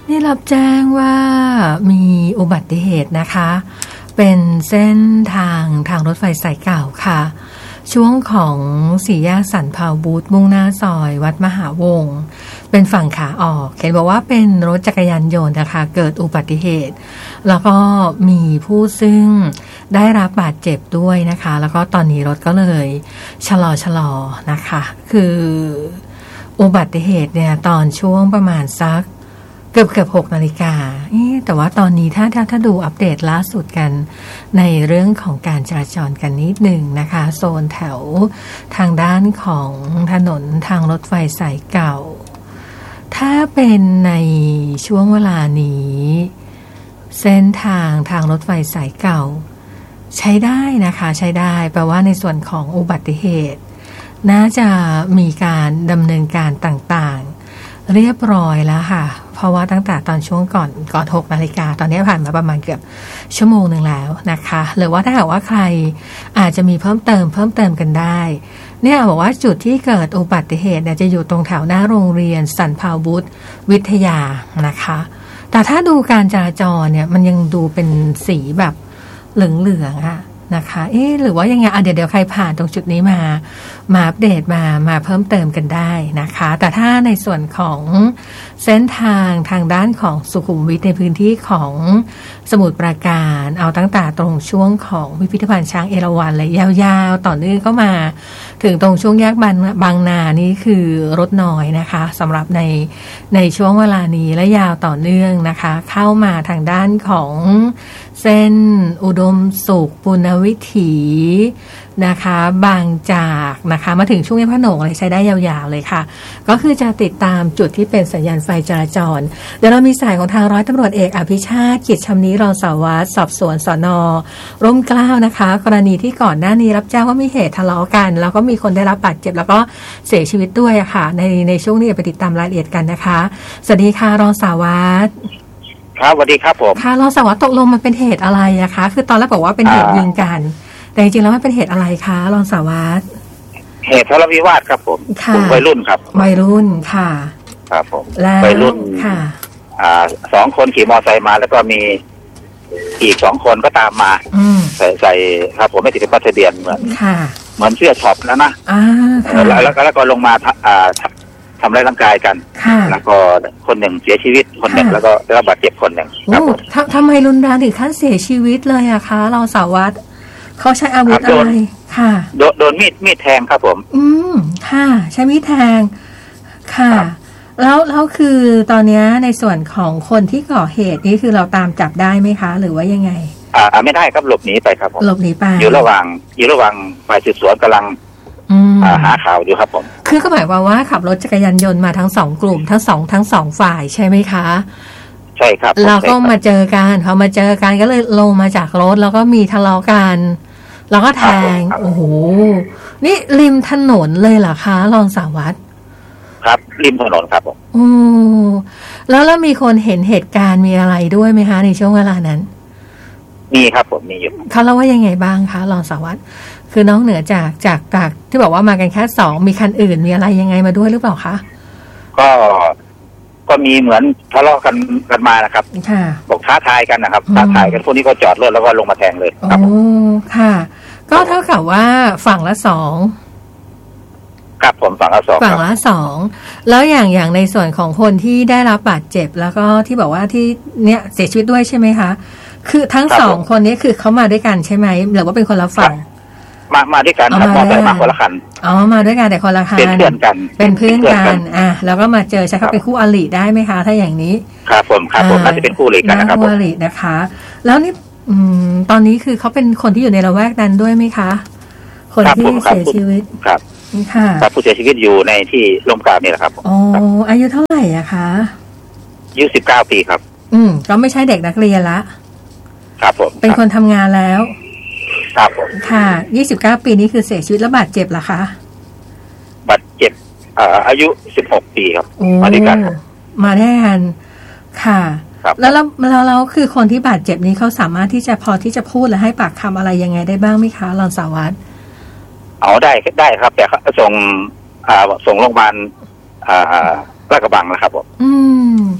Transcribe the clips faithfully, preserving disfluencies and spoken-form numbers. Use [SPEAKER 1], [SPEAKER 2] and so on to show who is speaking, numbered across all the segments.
[SPEAKER 1] นี่รับแจ้งว่ามีอุบัติเหตุนะคะเป็นเส้นทางทางรถไฟสายเก่าค่ะช่วงของสี่แยกสันพาวบูธมุ่งหน้าซอยวัดมหาวงศ์เป็นฝั่งขาออกเห็นบอกว่าเป็นรถจักรยานยนต์นะคะเกิดอุบัติเหตุแล้วก็มีผู้ซึ่งได้รับบาดเจ็บด้วยนะคะแล้วก็ตอนนี้รถก็เลยชะลอชะลอนะคะคืออุบัติเหตุเนี่ยตอนช่วงประมาณสักเกือบเกือบหกนาฬิกาแต่ว่าตอนนี้ถ้าถ้าถ้าดูอัปเดตล่าสุดกันในเรื่องของการจราจรกันนิดหนึ่งนะคะโซนแถวทางด้านของถนนทางรถไฟสายเก่าถ้าเป็นในช่วงเวลานี้เส้นทางทางรถไฟสายเก่าใช้ได้นะคะใช้ได้แปลว่าในส่วนของอุบัติเหตุน่าจะมีการดำเนินการต่างๆเรียบร้อยแล้วค่ะเพราะว่าตั้งแต่ตอนช่วงก่อนก่อนหกนาฬิกาตอนนี้ผ่านมาประมาณเกือบชั่วโมงหนึ่งแล้วนะคะหรือว่าถ้าหากว่าใครอาจจะมีเพิ่มเติมเพิ่มเติมกันได้เนี่ยบอกว่าจุดที่เกิดอุบัติเหตุเนี่ยจะอยู่ตรงแถวหน้าโรงเรียนสันพาวบุตรวิทยานะคะแต่ถ้าดูการจราจรเนี่ยมันยังดูเป็นสีแบบเหลืองๆอะนะคะเอ๊ะหรือว่ายังไงอ่ะเดี๋ยวเดี๋ยวใครผ่านตรงจุดนี้มามาอัปเดตมามาเพิ่มเติมกันได้นะคะแต่ถ้าในส่วนของเส้นทางทางด้านของสุขุมวิทในพื้นที่ของสมุทรปราการเอาตั้งแต่ตรงช่วงของพิพิธภัณฑ์ช้างเอราวัณเลยยาวๆต่อเนื่องเข้ามาถึงตรงช่วงแยกบางบางนานี่คือรถน้อยนะคะสำหรับในในช่วงเวลานี้และยาวต่อเนื่องนะคะเข้ามาทางด้านของเส้นอุดมสุขปุณวิถีนะคะบางจากนะคะมาถึงช่วงแยกพระโขนงอะไรใช้ได้ยาวๆเลยค่ะก็คือจะติดตามจุดที่เป็นสัญญาณไฟจราจรเดี๋ยวเรามีสายของทางร้อยตำรวจเอกอภิชาติกิจชำนิรองสารวัตรสอบสวนสน.ร่มเกล้านะคะกรณีที่ก่อนหน้านี้รับแจ้งว่ามีเหตุทะเลาะกันแล้วก็มีคนได้รับบาดเจ็บแล้วก็เสียชีวิตด้วยอะค่ะในในช่วงนี้ไปติดตามรายละเอียดกันนะคะสวัสดีค่ะรองสารวัตร
[SPEAKER 2] ครับสวัสดีครับผม
[SPEAKER 1] ค่ะรองสารวัตรตกลงมันเป็นเหตุอะไรอะคะคือตอนแรกบอกว่าเป็นเหตุยิงกันแต่จริงๆแล้วมันเป็นเหตุอะไรคะรองสารวัตร
[SPEAKER 2] เหตุทะเลาะวิวาทครับผมวัยรุ่นครับ
[SPEAKER 1] วัยรุ่นค่ะ
[SPEAKER 2] ครับผมวัยรุ่น
[SPEAKER 1] ค่ะ
[SPEAKER 2] อ่าสองคนขี่มอเตอร์ไซค์มาแล้วก็มีอีกสองคนก็ตามมาใส่ใส่ครับผมไม่ติดป้ายทะเบียนเหมือนเหมือนเสื้อช็อปแล้วนะแล้วแล้วแล้วก็ลงมาอ่าทำร้ายร่างกายกันแล้วก็คนหนึ่งเสียชีวิตคนหนึ่งแล้วก็ได้รับบาดเจ็บคนหนึ่งครับผม
[SPEAKER 1] ทำไมรุนแรงถึงขั้นเสียชีวิตเลยอะคะรองสารวัตรเขาใช้อาวุธอะไรค่ะ
[SPEAKER 2] โดนโดนมีดมีดแทงครับผม
[SPEAKER 1] อืมค่ะใช้มีดแทงค่ะแล้วแล้วคือตอนนี้ในส่วนของคนที่ก่อเหตุนี้คือเราตามจับได้ไหมคะหรือว่ายังไง
[SPEAKER 2] อ่าไม่ได้ครับหลบหนีไปครับผม
[SPEAKER 1] หลบหนีไป
[SPEAKER 2] อยู่ระหว่างอยู่ระหว่างฝ่ายสืบสวนกำลังหาข่าวอยู่ครับผม
[SPEAKER 1] คือก็หมายความว่าขับรถจักรยานยนต์มาทั้งสองกลุ่มทั้งสองทั้งสองฝ่ายใช่ไหมคะ
[SPEAKER 2] ใช่ครับ
[SPEAKER 1] เราก็มาเจอกันพอมาเจอกันก็เลยลงมาจากรถแล้วก็มีทะเลาะกันแล้วก็แทงโอ้โหนี่ริมถนนเลยเหรอคะรองสารวัตร
[SPEAKER 2] ครับริมถนนครับผม
[SPEAKER 1] โอ้แล้วแล้วมีคนเห็นเหตุการณ์มีอะไรด้วยไหมคะในช่วงเวลานั้น
[SPEAKER 2] มีครับผมมีอยู่
[SPEAKER 1] เขาเล่าว่ายังไงบ้างคะรองสารวัตรคือนอกเหนือจากจากจากที่บอกว่ามากันแค่สองมีคันอื่นมีอะไรยังไงมาด้วยหรือเปล่าคะ
[SPEAKER 2] ก็ก็มีเหมือนทะเลาะกันกันมานะครับ
[SPEAKER 1] ค่ะ
[SPEAKER 2] บอกท้าทายกันนะครับท้าทายกันพวกนี้ก็จอดรถแล้วก็ลงมาแทงเลยครับ
[SPEAKER 1] โอ้ค่ะก็เท่ากับว่าฝั่งละสอง
[SPEAKER 2] ครับผมฝั่งละสอง
[SPEAKER 1] ฝั่งละสองแล้วอย่างอย่างในส่วนของคนที่ได้รับบาดเจ็บแล้วก็ที่บอกว่าที่เนี้ยเสียชีวิตด้วยใช่ไหมคะคือทั้งสองคนนี้คือเขามาด้วยกันใช่ไหมหรือว่าเป็นคนละฝั่ง
[SPEAKER 2] มามาด้วยกันครับมอเตอร์ไซค์มาคนละคัน
[SPEAKER 1] อ๋อมาด้วยกันแต่คนละคัน
[SPEAKER 2] เป็นเพื่อนกัน
[SPEAKER 1] เป็นเพื่อนกันอ่ะแล้วก็มาเจอใช่ครับเป็นคู่อริได้ไหมคะถ้าอย่างนี้
[SPEAKER 2] ครับผมครับผมน่าจะเป็นคู่อริกันนะครับ
[SPEAKER 1] คู่อรินะคะแล้วนี่อืมตอนนี้คือเขาเป็นคนที่อยู่ในละแวกนั้นด้วยไหมคะคนที่เสียชีวิต
[SPEAKER 2] ครับ
[SPEAKER 1] ค่ะ
[SPEAKER 2] ครับผู้เสียชีวิตอยู่ในที่ร่มกล้านี่แหละครับ
[SPEAKER 1] อ๋ออายุเท่าไหร่อะคะ
[SPEAKER 2] อายุสิบเก้าปีครับ
[SPEAKER 1] อืมก็ไม่ใช่เด็กนักเรียนละ
[SPEAKER 2] ครับผม
[SPEAKER 1] เป็นคนทำงานแล้ว
[SPEAKER 2] ครับผม
[SPEAKER 1] ค่ะยี่สิบเก้าปีนี้คือเสียชีวิตแล้วบาดเจ็บเหรอคะ
[SPEAKER 2] บาดเจ็บอ่าอายุสิบหกปีครับ
[SPEAKER 1] มาด้วยกันมาได้กันค่ะแล้วแล้วแล้วคือคนที่บาดเจ็บนี้เขาสามารถที่จะพอที่จะพูดและให้ปากคำอะไรยังไงได้บ้างไหมคะรองสารวัตร
[SPEAKER 2] เอาได้ได้ครับแต่ส่งอ่าส่งโรงพยาบาลอ่าลาดกระบังนะครับผม
[SPEAKER 1] อืม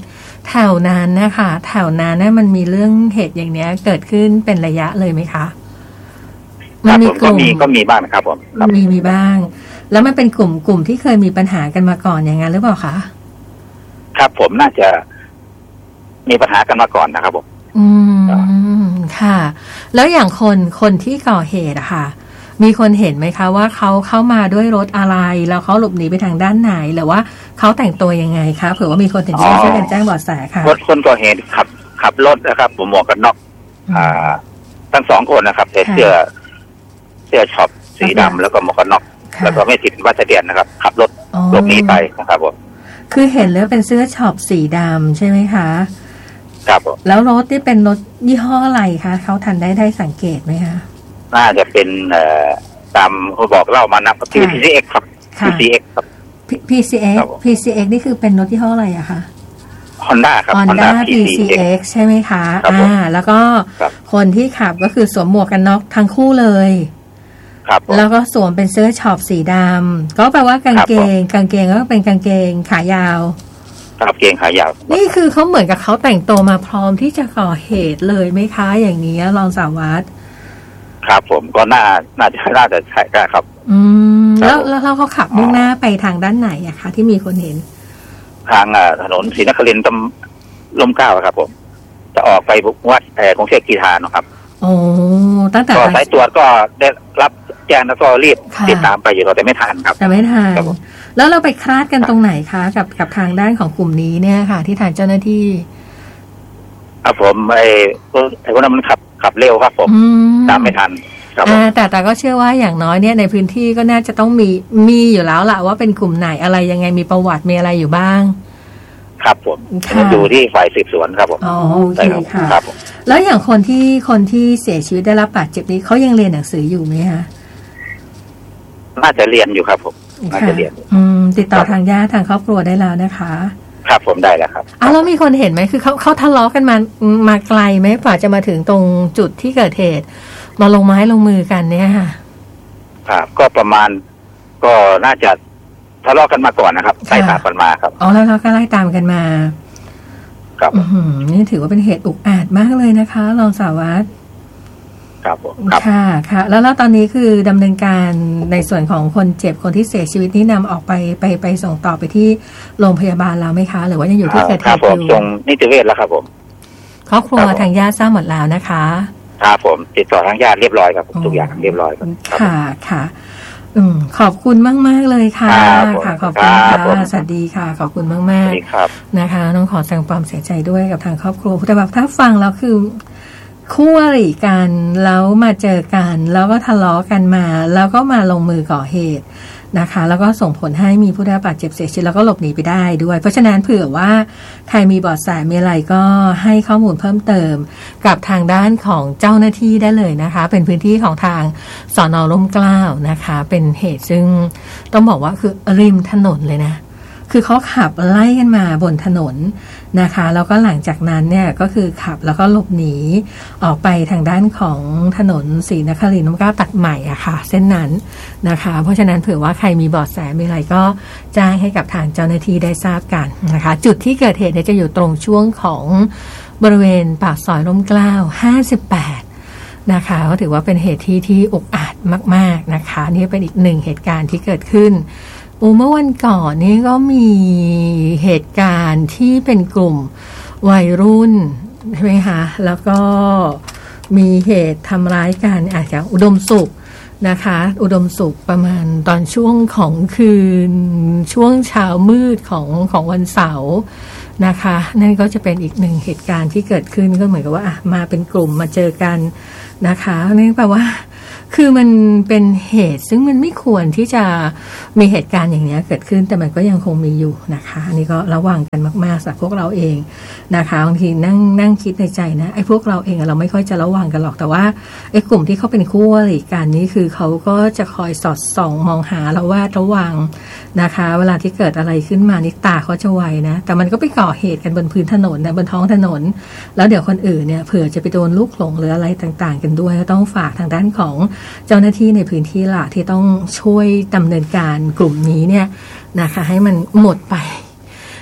[SPEAKER 1] แถวนั้นนะคะแถวนั้นเนี่ยมันมีเรื่องเหตุอย่างเนี้ยเกิดขึ้นเป็นระยะเลยไหมคะ
[SPEAKER 2] มันมีกลุ่มก็มีบ้างนะครับผม
[SPEAKER 1] มีมีบ้างแล้วมันเป็นกลุ่มกลุ่มที่เคยมีปัญหากันมาก่อนอย่างนั้นหรือเปล่าคะ
[SPEAKER 2] ครับผมน่าจะมีปัญหากันมาก่อนนะครับผม
[SPEAKER 1] อืมค่ะแล้วอย่างคนคนที่ก่อเหตุอะค่ะมีคนเห็นไหมคะว่าเขาเข้ามาด้วยรถอะไรแล้วเขาหลบหนีไปทางด้านไหนหรือว่าเขาแต่งตัวยังไงคะเผื่อว่ามีคนเห็นช่วยช่วยกันแจ้งเบาะแสค่ะ
[SPEAKER 2] รถคนก่อเหตุขับขับรถนะครับผมหมวกกันน็อกอ่าทั้งสองคนนะครับใส่เสื้อเสื้อช็อปสีดำแล้วก็หมวกกันน็อกแล้วก็ไม่ติดบัตรทะเบียนนะครับขับรถหลบหนีไปนะครับผม
[SPEAKER 1] คือเห็นแล้วเป็นเสื้อช็อปสีดำใช่ไหมคะ
[SPEAKER 2] ครับผม
[SPEAKER 1] แล้วรถที่เป็นรถยี่ห้ออะไรคะเขาทันได้ได้สังเกตไหมคะ
[SPEAKER 2] น่าจะเป็นเอ่อตามเขาบอกเล่ามานะ พี ซี เอ็กซ์ ครับ พี ซี เอ็กซ์ ครับ
[SPEAKER 1] พี ซี เอ็กซ์ พี ซี เอ็กซ์ นี่คือเป็นรถยี่ห้ออะไรอะคะ
[SPEAKER 2] Honda ครับ
[SPEAKER 1] Honda พี ซี เอ็กซ์ ใช่ไหมคะอ่าแล้วก็คนที่ขับก็คือสวมหมวกกันน็อกทั้งคู่เลย
[SPEAKER 2] ครับ
[SPEAKER 1] แล้วก็สวมเป็นเสื้อช็อปสีดำก็แปลว่ากางเกงกางเกงก็เป็นกางเกงขายาว
[SPEAKER 2] กางเกงขายาว
[SPEAKER 1] นี่คือเขาเหมือนกับเขาแต่งตัวมาพร้อมที่จะก่อเหตุเลยไหมคะอย่างนี้รองสารวัตร
[SPEAKER 2] ครับผมก็น่าน่าจะน่าจะใช่ครับ
[SPEAKER 1] อืมแล้วแล้วเขาขับมุ่งหน้าไปทางด้านไหนอะคะที่มีคนเห็น
[SPEAKER 2] ทางถนนศรีนครินทร์ตำลมเกล้าครับผมจะออกไปวัดเอ่อกรุงเทพกีฬานะครับ
[SPEAKER 1] โอ้ตั้งแต่
[SPEAKER 2] ก็สายตรวจก็ได้รับแจ้งแล้วก็รีบติดตามไปอยู่แต่ไม่ทันครับ
[SPEAKER 1] แต่ไม่ทันแล้วเราไปคลาดกันตรงไหนคะกับกับทางด้านของกลุ่มนี้เนี่ยค่ะที่ทางเจ้าหน้าที่
[SPEAKER 2] ครับผมไอ้ไอ้คนนั้นมันขับขับเร็วครับผมตามไม่ทันครับ
[SPEAKER 1] แต่แต่ก็เชื่อว่าอย่างน้อยเนี่ยในพื้นที่ก็น่าจะต้องมีมีอยู่แล้วล่ะว่าเป็นกลุ่มไหนอะไรยังไงมีประวัติมีอะไรอยู่บ้าง
[SPEAKER 2] ครับผมดูที่ฝ่ายสืบสวนครับผม
[SPEAKER 1] อ๋อโอเคค่ะครับผมแล้วอย่างคนที่คนที่เสียชีวิตได้รับบาดเจ็บนี้เขายังเรียนหนังสืออยู่ไหมคะ
[SPEAKER 2] น่าจะเรียนอยู่ครับผมน่าจะเรียน
[SPEAKER 1] อืมติดต่อทางญาติทางครอบครัวได้แล้วนะคะ
[SPEAKER 2] ครับผมได้แล้วครับ
[SPEAKER 1] อ้าวแล้วมีคนเห็นไหมคือเขาเขาทะเลาะกันมามาไกลไหมกว่าจะมาถึงตรงจุดที่เกิดเหตุมาลงไม้ลงมือกันเนี่ยค่ะ
[SPEAKER 2] ครับก็ประมาณก็น่าจะทะเลาะกันมาก่อนนะครับไล่ตามกันมาครับ
[SPEAKER 1] อ๋อแล้วเราก็ไล่ตามกันมา
[SPEAKER 2] ครับ
[SPEAKER 1] นี่ถือว่าเป็นเหตุอุกอาจมากเลยนะคะรองสารวัตร
[SPEAKER 2] ครับผม
[SPEAKER 1] ค่ะค่ะแล้วแล้วตอนนี้คือดำเนินการในส่วนของคนเจ็บคนที่เสียชีวิตนี้นำออกไปไปไปส่งต่อไปที่โรงพยาบาลแล้วไหมคะหรือว่ายังอยู่ที่เกิดเหตุอยู่
[SPEAKER 2] ส่งนิติเวชแล้วครับผม
[SPEAKER 1] ครอบครัวทางญาติทราบหมดแล้วนะคะ
[SPEAKER 2] ครับผมติดต่อทางญาติเรียบร้อยครับทุกอย่างเรียบร้อยครับ
[SPEAKER 1] ค่ะค่ะอืมขอบคุณมากมากเลยค่ะค่ะขอบคุณค่ะสวัสดีค่ะขอบคุณมากมากนะคะต้องขอแสดงความเสียใจด้วยกับทางครอบครัวแต่แบบถ้าฟังแล้วคือคู่อริกันแล้วมาเจอกันแล้วก็ทะเลาะกันมาแล้วก็มาลงมือก่อเหตุนะคะแล้วก็ส่งผลให้มีผู้ได้รับบาดเจ็บเสียชีวิตแล้วก็หลบหนีไปได้ด้วยเพราะฉะนั้นเผื่อว่าใครมีเบาะแสมีอะไรก็ให้ข้อมูลเพิ่มเติมกับทางด้านของเจ้าหน้าที่ได้เลยนะคะเป็นพื้นที่ของทางสน.ร่มเกล้านะคะเป็นเหตุซึ่งต้องบอกว่าคือริมถนนเลยนะคือเขาขับไล่กันมาบนถนนนะคะแล้วก็หลังจากนั้นเนี่ยก็คือขับแล้วก็หลบหนีออกไปทางด้านของถนนศรีนครินทร์ร่มเกล้าตัดใหม่อะค่ะเส้นนั้นนะคะเพราะฉะนั้นเผื่อว่าใครมีเบาะแสมีอะไรก็แจ้งให้กับทางเจ้าหน้าที่ได้ทราบกันนะคะจุดที่เกิดเหตุเนี่ยจะอยู่ตรงช่วงของบริเวณปากซอยร่มเกล้าห้าสิบแปดนะคะก็ถือว่าเป็นเหตุที่ที่อุกอาจมากๆนะคะนี่เป็นอีกหนึ่งเหตุการณ์ที่เกิดขึ้นอูเมื่อวันก่อนนี่ก็มีเหตุการณ์ที่เป็นกลุ่มวัยรุ่นใช่ไหมคะแล้วก็มีเหตุทำร้ายกันอาจจะอุดมสุขนะคะอุดมสุขประมาณตอนช่วงของคืนช่วงเช้ามืดของของวันเสาร์นะคะนั่นก็จะเป็นอีกหนึ่งเหตุการณ์ที่เกิดขึ้นก็เหมือนกับว่ามาเป็นกลุ่มมาเจอกันนะคะนั่นแปลว่าคือมันเป็นเหตุซึ่งมันไม่ควรที่จะมีเหตุการณ์อย่างนี้เกิดขึ้นแต่มันก็ยังคงมีอยู่นะคะอันนี้ก็ระวังกันมากๆสำหรับพวกเราเองนะคะบางทีนั่งนั่งคิดในใจนะไอ้พวกเราเองเราไม่ค่อยจะระวังกันหรอกแต่ว่าไอ้กลุ่มที่เขาเป็นคู่อริกันนี้คือเขาก็จะคอยสอดส่องมองหาเราว่าระวังนะคะเวลาที่เกิดอะไรขึ้นมานี่ตาเขาจะไวนะแต่มันก็ไปก่อเหตุกันบนพื้นถนนนะบนท้องถนนแล้วเดี๋ยวคนอื่นเนี่ยเผื่อจะไปโดนลูกหลงหรืออะไรต่างๆกันด้วยก็ต้องฝากทางด้านของเจ้าหน้าที่ในพื้นที่ล่ะที่ต้องช่วยดำเนินการกลุ่มนี้เนี่ยนะคะให้มันหมดไป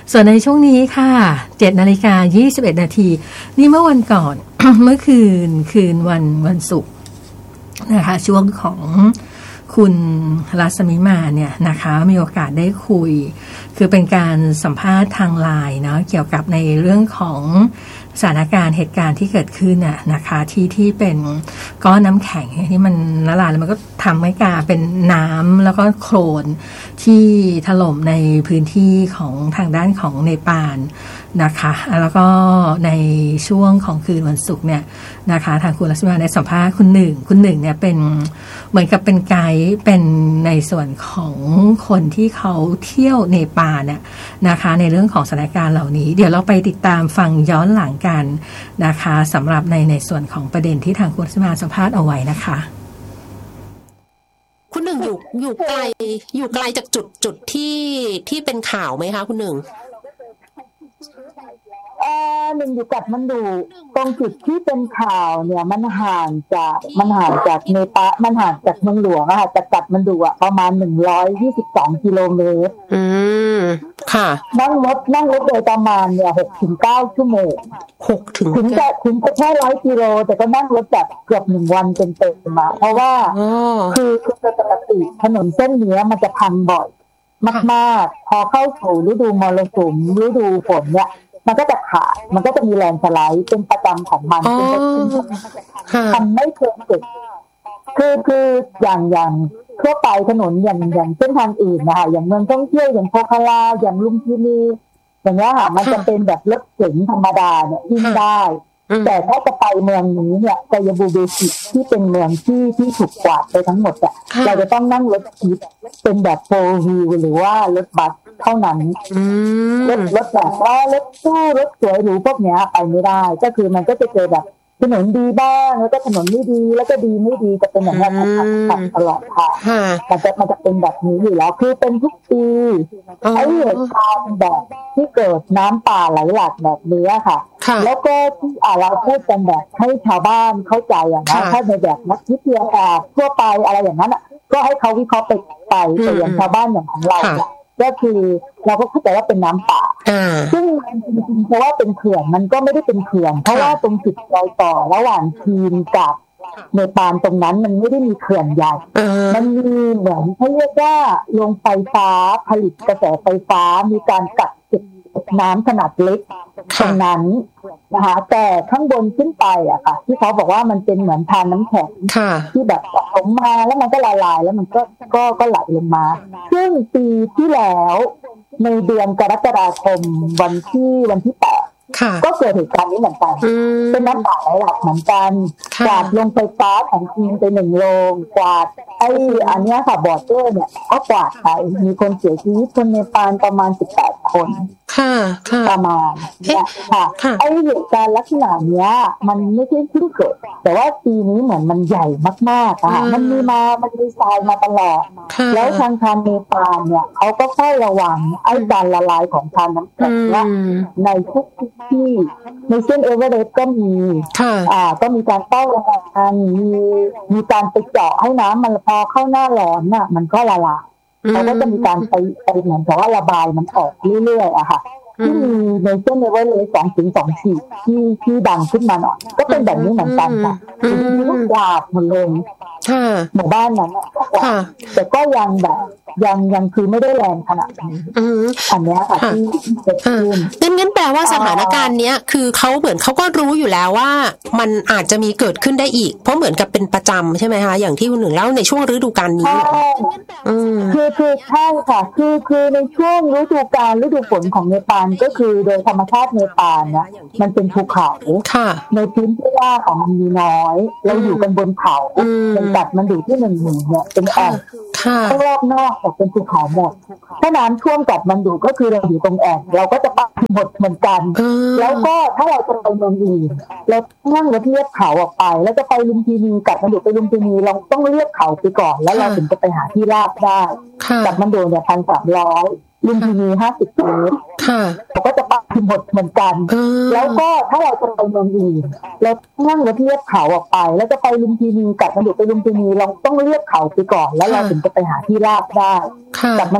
[SPEAKER 1] ส่วนในช่วงนี้ค่ะเจ็ดนาฬิกายี่สิบเอ็ดนาทีนี่เมื่อวันก่อน เมื่อคืนคืนวันวันศุกร์นะคะช่วงของคุณรัศมีมาเนี่ยนะคะมีโอกาสได้คุยคือเป็นการสัมภาษณ์ทางไลน์เนาะเกี่ยวกับในเรื่องของสถานการณ์เหตุการณ์ที่เกิดขึ้นน่ะนะคะที่ที่เป็นก้อนน้ำแข็งที่มันละลายแล้วมันก็ทำให้กลายเป็นน้ำแล้วก็โคลนที่ถล่มในพื้นที่ของทางด้านของเนปาลนะคะแล้วก็ในช่วงของคืนวันศุกร์เนี่ยนะคะทางคุณรัศมีมาได้สัมภาษณ์คุณหนึ่งคุณหนึ่งเนี่ยเป็นเหมือนกับเป็นไกด์เป็นในส่วนของคนที่เขาเที่ยวเนปาลเนี่ยนะคะในเรื่องของสถานการณ์เหล่านี้เดี๋ยวเราไปติดตามฟังย้อนหลังกันนะคะสำหรับในในส่วนของประเด็นที่ทางคุณรัศมีมาสัมภาษณ์เอาไว้นะคะ
[SPEAKER 3] คุณหนึ่งอยู่อยู่ไกลอยู่ไกลจากจุดจุดที่ที่เป็นข่าวไหมคะคุณหนึ่ง
[SPEAKER 4] เอ่อหนึ่งอยู่กับมันดูตรงจุดที่เป็นข่าวเนี่ยมันห่างจากมันห่างจากเนปาลมันห่างจากเมืองหลวงอะค่ะจากกัดมันดูอะประมาณหนึ่งร้อยยี่สิบสองกิโลเมตร
[SPEAKER 3] อืมค่ะ
[SPEAKER 4] นั่งรถนั่งรถโดยประมาณเนี่ยหกถึงเก้าชั่วโมง
[SPEAKER 3] หกถึง
[SPEAKER 4] ถึงจะถึงจะแค่ร้อยกิโลแต่ก็นั่งรถแบบเกือบหนึ่งวันเต็มๆมาเพราะว่าคือคือปกติถนนเส้นนี้มันจะพังบ่อยมากๆพอเข้าสู่ฤดูมรสุมฤดูฝนเนี่ยมันก็จะขาดมันก็จะมีแรงสไลด์เป็นประจำของมันเป็นแบบทำไม่เคยเกิดคือคืออย่างอย่างทั่วไปถนนอย่างอย่างเส้นทางอื่นนะคะอย่างเมืองท่องเที่ยวอย่างโพคาราอย่างลุมพินีอย่างเงี้ยค่ะมันจะเป็นแบบรถเก๋งธรรมดาเนี่ยวิ่งได้แต่ถ้าจะไปเมืองนี้เนี่ยไกยาบูเบชิที่เป็นเมืองที่ที่ถูกกวาดไปทั้งหมดอ่ะเราจะต้องนั่งรถจี๊ปเป็นแบบโฟร์วีลหรือว่ารถบัสเท่านั้นรถรถแบบว่ารถตู้รถสวยหรูพวกเนี้ยไปไม่ได้ก็คือมันก็จะเจอแบบถนนดีบ้างแล้วก็ถนนไม่ดีแล้วก็ดีไม่ดีจะเป็นอย่างนี้ขับตลอดค่ะมันจะมันจะเป็นแบบนี้อยู่แล้วคือเป็นทุกปีไอ้เหตุการณ์แบบที่เกิดน้ำป่าไหลหลากแบบนี้ค่ะแล้วก็ที่อ่าเราพูดกันแบบให้ชาวบ้านเข้าใจอย่างนั้นถ้าในแบบนักวิทยาศาสตร์ทั่วไปอะไรอย่างนั้นอ่ะก็ให้เขาวิเคราะห์ไปไปแต่อย่างชาวบ้านอย่างของเราก็คือเราก็เข้าใจว่าเป็นน้ำป่าซึ่งจริงๆเพราะว่าเป็นเขื่อนมันก็ไม่ได้เป็นเขื่อนเพราะว่าตรงจุดรอยต่อระหว่างจีนกับเนปาลตรงนั้นมันไม่ได้มีเขื่อนใหญ่มันมีเหมือนเขาเรียกว่าโรงไฟฟ้าผลิตกระแสไฟฟ้ามีการกักเก็บน้ำขนาดเล็กตรงนั้นนะคะแต่ข้างบนขึ้นไปอะค่ะที่เขาบอกว่ามันเป็นเหมือนทานน้ำแข็งที่แบบสะสมมาแล้วมันก็ละลายแล้วมันก็ก็ก็ไหลลงมาซึ่งปีที่แล้วในเดือนกรกฎาคมวันที่วันที่แปดก็เกิดเหตุการณ์นี้เหมือนกันเป็นน้ำป่าไหลหลากเหมือนกันกวาดลงไฟฟ้าของจีนไปหนึ่งโรงกวาดไอ้อันนี้ค่ะบอร์เดอร์เนี่ยก็กวาดไปมีคนเสียชีวิตคนเนปาลประมาณสิบแปดคน
[SPEAKER 3] ค่ะค่ะ
[SPEAKER 4] ประมาณเนี่ยค่ะไอ้เหตุการณ์ลักษณะเนี้ยมันไม่ใช่เพิ่งเกิดแต่ว่าปีนี้เหมือนมันใหญ่มากๆค่ะมันมีมามันมีทรายมาตลอดแล้วทางการเนปาลเนี่ยเขาก็เฝ้าระวังไอ้การละลายของทานน้ำแข็งว่าในทุกที่ในเส้นเอเวอเรสต์ก็มีอ่าก็มีการเฝ้าระวังมีมีการไปเจาะให้น้ำมันพอเข้าหน้าร้อนน่ะมันก็ละลายเขาก็จะมีการไปไปเหมือนกับว่าระบายมันออกเรื่อยๆอะค่ะที่มีในเส้นเอเวอเรสต์สองถึงสองขีดที่ที่ดังขึ้นมาหน่อยก็เป็นแบบนี้เหมือนกันค่ะมีลูกหลาบหมดเลยหมู่บ้านนั้นแต่ก็ยังแบบยังยังคือไม่ได้แรงขนาดนี้อันนี้ค่ะที่เกิดขึ้น
[SPEAKER 3] งั้นงั้นแปลว่าสถานการณ์เนี้ยคือเขาเหมือนเขาก็รู้อยู่แล้วว่ามันอาจจะมีเกิดขึ้นได้อีกเพราะเหมือนกับเป็นประจำใช่ไหมคะอย่างที่คุณหนึ่งเล่าในช่วงฤดูกาลนี้
[SPEAKER 4] คือคือใช่ค่ะคือคือในช่วงฤดูกาลฤดูฝนของเนปาลก็คือโดยธรรมชาติเนปาลเนี่ยมันเป็นภูเขาในพื้นที่ว่าของมันมีน้อยเราอยู่กันบนเขาเป็นกัดมันอยู่ที่หนึ่งหนึ่งเนี่ยเป็นแอ่งรอบนอกเป็นภูเขาหมดถ้าน้ำท่วมกัดมันดูก็คือเราอยู่ตรงแอ่งเราก็จะไปหมดเหมือนกันแล้วก็ถ้าเราจะไปเมืองอื่นเรานั่งรถเลียบเขาออกไปแล้วจะไปลุมพินีกัดมันดูไปลุมพินีเราต้องเลียบเขาไปก่อนแล้วเราถึงจะไปหาที่ราบได้กัดมันดูเนี่ยพันสามร้อยลุมพินีห้าสิบเมตรเราก็จะไปหมดเหมือนกันแล้วก็ถ้าเราจะไปเมืองอื่นเรานั่งรถเลียบเขาออกไปแล้วจะไปลุมพินีกัดมันดูไปลุมพินีเราต้องเลียบเขาไปก่อนแล้วเราถึงจะไปหาที่ราบได้กัด